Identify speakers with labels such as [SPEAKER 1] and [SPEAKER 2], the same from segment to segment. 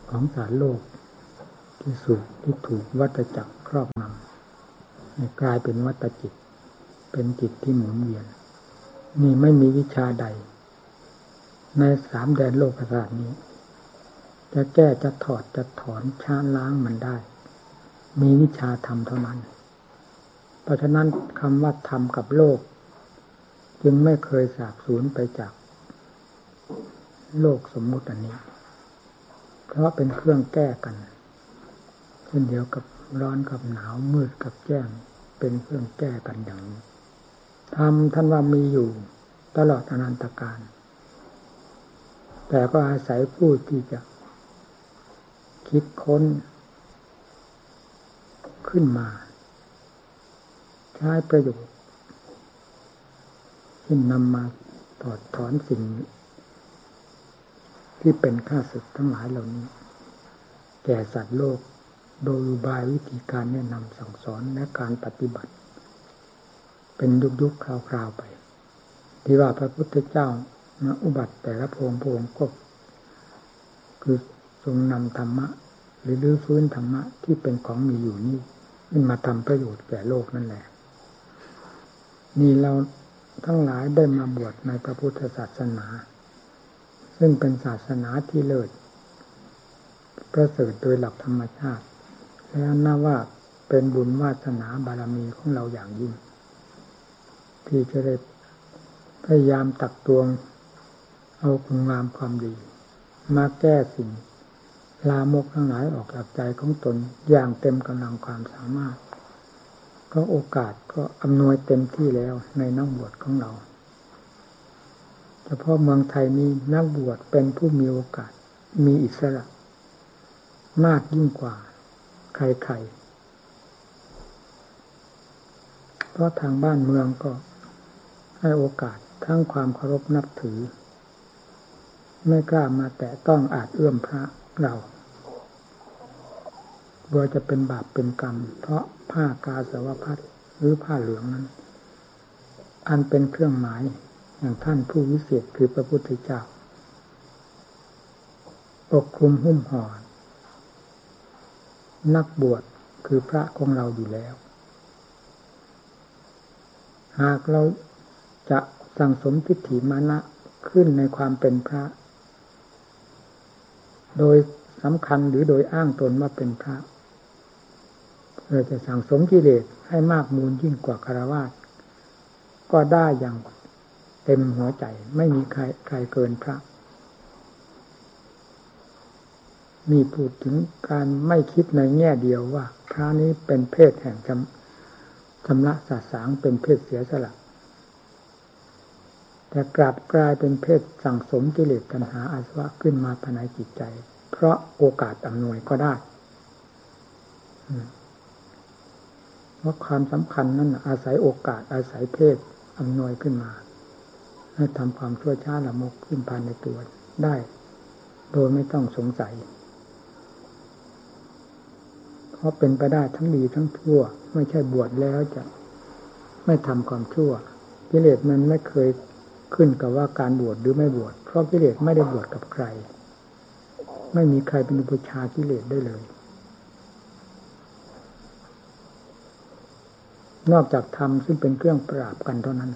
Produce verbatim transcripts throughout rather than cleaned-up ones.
[SPEAKER 1] ของสารโลกที่สุขที่ถูกวัฏจักรครอบงำให้กลายเป็นวัฏจิตเป็นจิตที่หมุนเวียนนี่ไม่มีวิชาใดในสามแดนโลกศาสตร์นี้จะแก้จะถอดจะถอนช้าล้างมันได้มีวิชาธรรมเท่านั้นเพราะฉะนั้นคำว่าธรรมกับโลกจึงไม่เคยสาบสูญไปจากโลกสมมุติอันนี้เพราะเป็นเครื่องแก้กันเช่นเดียวกับร้อนกับหนาวมืดกับแจ้งเป็นเครื่องแก้กันอย่างนี้ธรรมท่านว่ามีอยู่ตลอดอนันตกาลแต่ก็อาศัยผู้ที่จะคิดค้นขึ้นมาใช้ประโยชน์ที่นำมาถอดถอนสิ่งที่เป็นข้าศึกทั้งหลายเหล่านี้แก่สัตว์โลกโดยอุบายวิธีการแนะนำสั่งสอนและการปฏิบัติเป็นยุคๆคราวๆไปที่ว่าพระพุทธเจ้ามาอุบัติแต่ละพระองค์พระองค์ก็คือทรงนำธรรมะหรือรื้อฟื้นธรรมะที่เป็นของมีอยู่นี่ขึ้นมาทำประโยชน์แก่โลกนั่นแหละนี่เราทั้งหลายได้มาบวชในพระพุทธศาสนาซึ่งเป็นศาสนาที่เลิศประเสริฐโดยหลักธรรมชาติและน่าว่าเป็นบุญวาสนาบารมีของเราอย่างยิ่งที่จะได้พยายามตักตวงเอาคุณงามความดีมาแก้สิ่งลามกทั้งหลายออกจากใจของตนอย่างเต็มกำลังความสามารถก็โอกาสก็อำนวยเต็มที่แล้วในนักบวชของเราเฉพาะเมืองไทยนี้นักบวชเป็นผู้มีโอกาสมีอิสระมากยิ่งกว่าใครๆเพราะทางบ้านเมืองก็ให้โอกาสทั้งความเคารพนับถือไม่กล้ามาแตะต้องอาจเอื้อมพระเรากลัวจะเป็นบาปเป็นกรรมเพราะผ้ากาสาวพัสหรือผ้าเหลืองนั้นอันเป็นเครื่องหมายอย่างท่านผู้วิเศษคือพระพุทธเจ้าปกคลุมหุ้มห่อนักบวชคือพระของเราอยู่แล้วหากเราจะสั่งสมทิฏฐิมานะขึ้นในความเป็นพระโดยสำคัญหรือโดยอ้างตนว่าเป็นพระเพื่อจะสั่งสมกิเลสให้มากมูลยิ่งกว่าฆราวาสก็ได้อย่างเต็มหัวใจไม่มีใครใครเกินพระมีพูดถึงการไม่คิดในแง่เดียวว่าพระนี้เป็นเพศแห่งชำชำระสาสางเป็นเพศเสียสละแต่กลับกลายเป็นเพศสั่งสมกิเลสตัณหาอาสวะขึ้นมาภายในจิตใจเพราะโอกาสอำนวยก็ได้เพราะความสำคัญนั้นอาศัยโอกาสอาศัยเพศอำนวยขึ้นมาให้ทำความชั่วช้าละมกขึ้นภายในตัวได้โดยไม่ต้องสงสัยเพราะเป็นไปได้ทั้งดีทั้งชั่วไม่ใช่บวชแล้วจะไม่ทำความชั่วกิเลสมันไม่เคยขึ้นกับว่าการบวชหรือไม่บวชเพราะกิเลสไม่ได้บวชกับใครไม่มีใครเป็นอุปชากิเลสได้เลยนอกจากธรรมซึ่งเป็นเครื่องปราบกันเท่านั้น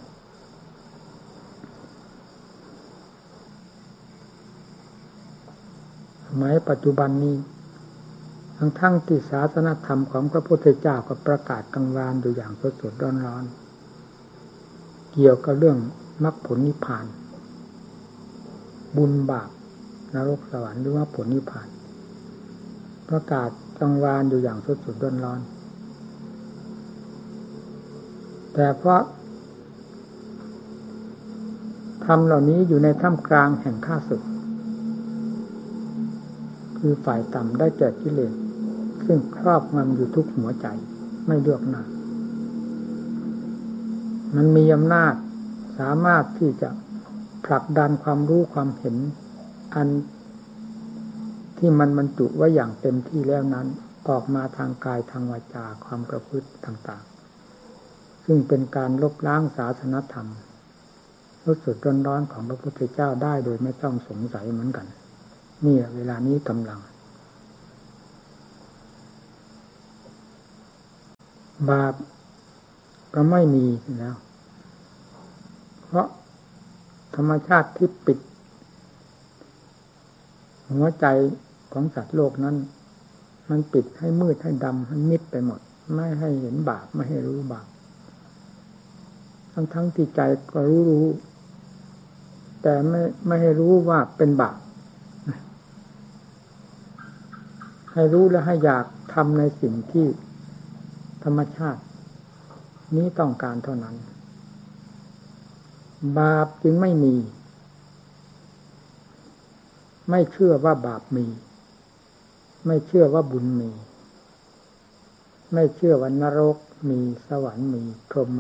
[SPEAKER 1] สมัยปัจจุบันนี้ทั้งทั้งที่ศาสนธรรมของพระพุทธเจ้าก็ประกาศกังวานอยู่อย่างสดๆร้อนๆเกี่ยวกับเรื่องมรรคผลนิพพานบุญบาปนรกสวรรค์หรือว่าผลนิพพานประกาศกังวานอยู่อย่างสดๆร้อนๆแต่เพราะธรรมเหล่านี้อยู่ในท่ามกลางแห่งข้าศึกคือฝ่ายต่ำได้แก่กิเลสซึ่งครอบงำอยู่ทุกหัวใจไม่เลือกหน้ามันมีอำนาจสามารถที่จะผลักดันความรู้ความเห็นอันที่มันบรรจุไว้อย่างเต็มที่แล้วนั้นออกมาทางกายทางวาจาความประพฤติต่างๆซึ่งเป็นการลบล้างศาสนธรรมรู้สึกร้อนๆของพระพุทธเจ้าได้โดยไม่ต้องสงสัยเหมือนกันนี่เวลานี้กำลังบาปก็ไม่มีแล้ว เพราะธรรมชาติที่ปิดหัวใจของสัตว์โลกนั้นมันปิดให้มืดให้ดำให้มิดไปหมดไม่ให้เห็นบาปไม่ให้รู้บาปทั้งทั้งที่ใจก็รู้รู้แต่ไม่ไม่ให้รู้ว่าเป็นบาปให้รู้และให้อยากทำในสิ่งที่ธรรมชาตินี้ต้องการเท่านั้นบาปจึงไม่มีไม่เชื่อว่าบาปมีไม่เชื่อว่าบุญมีไม่เชื่อว่านรกมีสวรรค์มีพรหม